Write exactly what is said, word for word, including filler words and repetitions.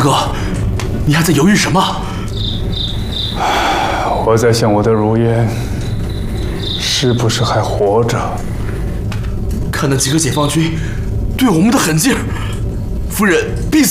哥，你还在犹豫什么？ 我在想，我的如烟是不是还活着？ 看那几个解放军对我们的狠劲儿，夫人必死。